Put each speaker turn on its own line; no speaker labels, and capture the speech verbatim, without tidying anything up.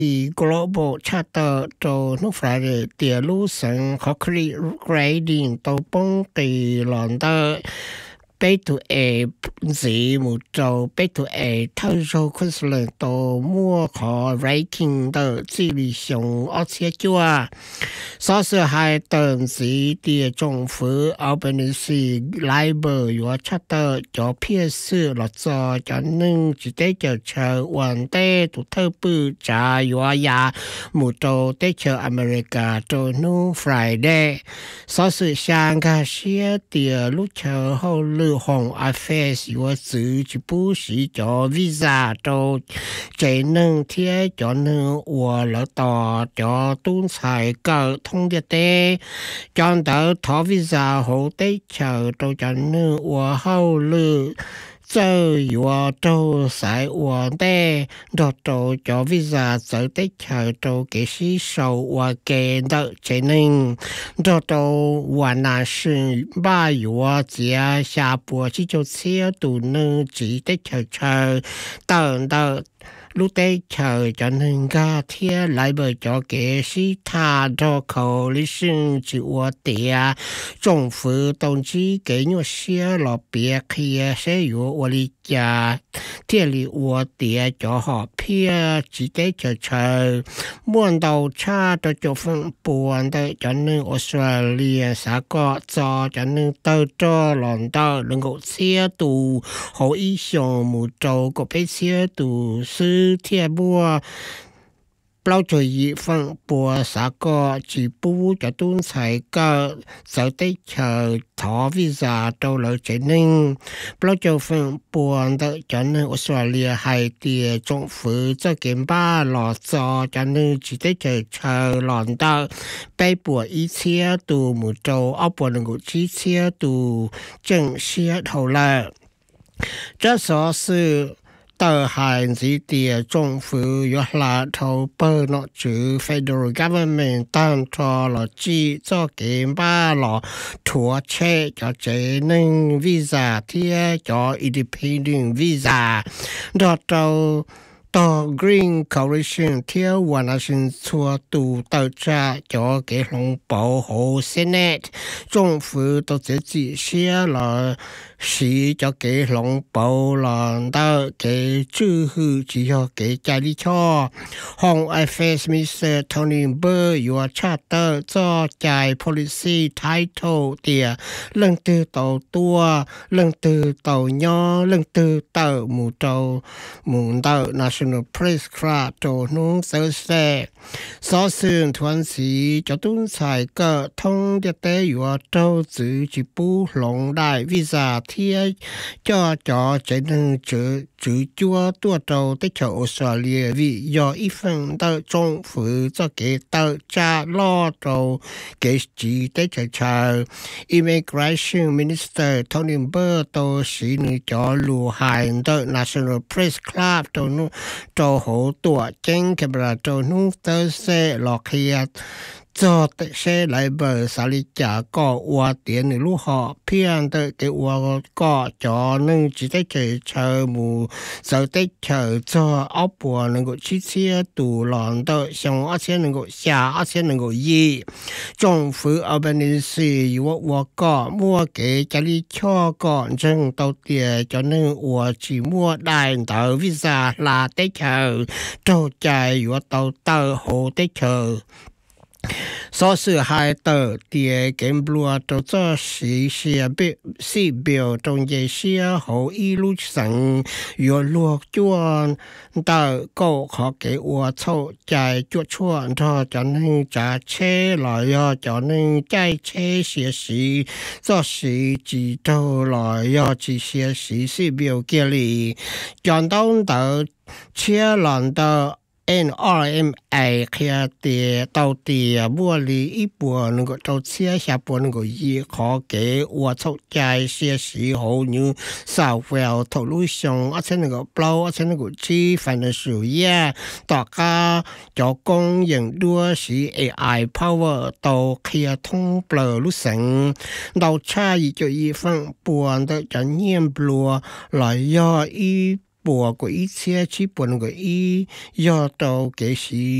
global charter 做 nước phải địa lưu sân concrete grading 到本地浪得 B to A 字母做 B to A 透露 Queensland 到摸可 ranking 的智力上而且就啊，所是还等时的政府 Albanese Labor 有 charter 做 P S 落做就能直接就chờ hoàn tế tụ thơ bự trả yếu ya một trò tế chờ America trò nu Friday so sự sang cả xe tìa lúc chờ hậu lưu hồng affairs yếu giữ chỉ bố sĩ cho visa trò chạy nâng thiết cho nâng ua lỡ tỏ cho tuân xài cờ thông địa tế cho đỡ thỏ visa hậu tế chờ trò cho nâng ua hậu lưu giờ yo châu sai quan đề đó châu cho visa giờ tới chờ châu cái sĩ sầu và cái đợt chế ninh đó châu hoàn là sự ba yo chia xa bùa chỉ cho xe tụ nâng chỉ tới chờ chờ tận đợt lúc đấy chờ cho nên cả thiên lại bởi cho cái sĩ thà cho coalition chỉ ủa địa政府đồng chí cái nhau xe lọ bia kia sẽ有我理解thiên lý ủa địa cho họ phía chỉ để chờ chờ muốn đầu cha cho cho phân buồn đấy cho nên Australia sẽ có cho cho nên tao cho lòng tao đừng có xe tù họ ý xong một trâu có phải xe tù sư thiên bùa bao trời dị phân bùa xã có chỉ bù cho tuân xài cơ sở tế chờ thỏ visa trâu lợi chế ninh bao trời phân buồn đợi cho nên Australia hay tìa政府cho kiểm ba lọ cho cho nên chỉ tế chờ chờ lọn đợi bây bùa ý chia tù một trâu áo bùa đừng có chí chia tù chân xia thầu lợi这所是到限制的政府有拉头不落住 federal government 當初落資做檢巴落拖車就只能 visa 貼咗 independent visa 到到到 Green Coalition 貼完了先出度到這就給龍保護 Senate 政府都自己寫了是cho cái lòng bầu là đó cái chữ hư chỉ cho cái gia lý cho Hong Affairs Minister Tony Burr your charter cho chạy policy title địa lần từ tàu tua lần từ tàu nhỏ lần từ tàu mù tàu mù tàu National Press Club tàu nung sơ xe so sương thuần sĩ cho tuân xài cơ thông địa tế your tàu giữ chỉ bù lòng đại visa thiết cho cho chỉ nên chữ chữ chúa tua trâu tới cho Australia vì do ít phần tới政府cho cái tới cha lo trâu cái chỉ tới cho chờ Immigration Minister Tony Burr tôi sĩ nữ cho lưu hành tới National Press Club tôi nu trâu hỗ tua trên cái bờ trâu nu tới xe lọt kia cho xe lại bờ xã lý trả có qua tiền nữ lúc họ phiền tới cái qua có cho nên chỉ tới chờ chờ mù giờ tới chờ cho áo bùa能够去切堵浪的像而且能够下而且能够一政府 Albanese 我我个摸给家里敲个证到底cho nên 我只摸带到 visa là tới chờ cho chạy我到到好tới chờ所是还得的跟不了都做是是表是表中间是好一路上有落转到高考给我凑在做错他就能驾车来呀就能在车学习做事知道来呀去学习是表给你讲到到车辆的N R M A kia địa tàu địa mua lý ít bùa nâng có tàu xe xa bùa nâng có gì khó kế và thâu chạy xe sĩ hậu như sao vèo thâu lưu xong ở trên nâng có bao ở trên nâng có chi financial year tỏ ca cho công nhận đua sĩ A I power tàu kia thông bờ lưu sẵn đầu cha ý cho ý phân buồn tới cho nhiên bùa lại do ý 半個一車，去半個一，要到幾時？